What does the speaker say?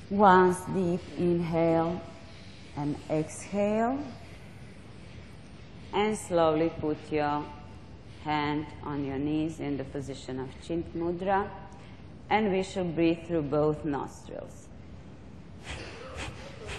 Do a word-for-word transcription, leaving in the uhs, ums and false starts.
Once deep inhale and exhale, and slowly put your hand on your knees in the position of Chint Mudra, and we shall breathe through both nostrils.